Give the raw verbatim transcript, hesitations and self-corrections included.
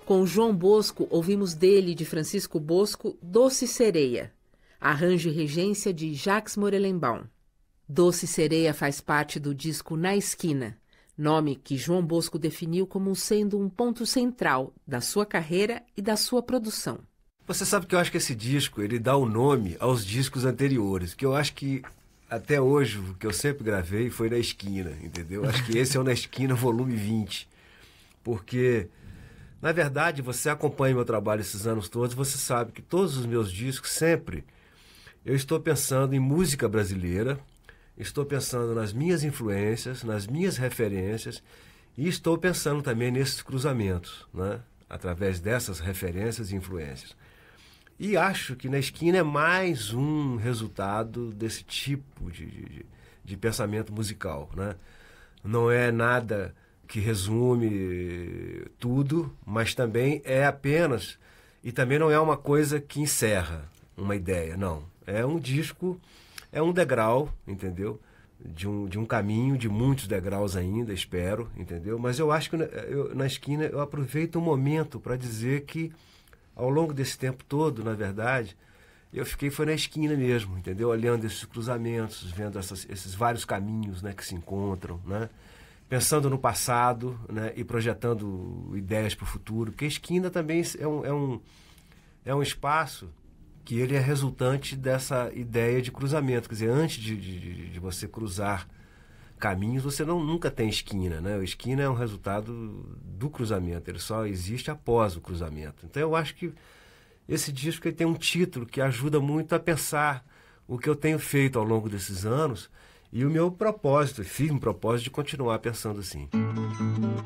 Com João Bosco, ouvimos dele, de Francisco Bosco, Doce Sereia, arranjo e regência de Jacques Morelenbaum. Doce Sereia faz parte do disco Na Esquina, nome que João Bosco definiu como sendo um ponto central da sua carreira e da sua produção. Você sabe que eu acho que esse disco, ele dá o nome aos discos anteriores, que eu acho que até hoje, o que eu sempre gravei foi Na Esquina, entendeu? Acho que esse é o Na Esquina volume vinte, porque, na verdade, você acompanha meu trabalho esses anos todos, você sabe que todos os meus discos, sempre, eu estou pensando em música brasileira, estou pensando nas minhas influências, nas minhas referências, e estou pensando também nesses cruzamentos, né? Através dessas referências e influências. E acho que Na Esquina é mais um resultado desse tipo de, de, de pensamento musical, né? Não é nada que resume tudo, mas também é apenas, e também não é uma coisa que encerra uma ideia, não. É um disco, é um degrau, entendeu? De um, de um caminho, de muitos degraus ainda, espero, entendeu? Mas eu acho que eu, Na Esquina eu aproveito um momento para dizer que ao longo desse tempo todo, na verdade, eu fiquei foi na esquina mesmo, entendeu? Olhando esses cruzamentos, vendo essas, esses vários caminhos, né, que se encontram, né? Pensando no passado, né, e projetando ideias para o futuro, porque a esquina também é um, é, um, é um espaço que ele é resultante dessa ideia de cruzamento. Quer dizer, antes de, de, de você cruzar caminhos, você não, nunca tem esquina, né? A esquina é um resultado do cruzamento, ele só existe após o cruzamento. Então eu acho que esse disco ele tem um título que ajuda muito a pensar o que eu tenho feito ao longo desses anos e o meu propósito, firme propósito de continuar pensando assim.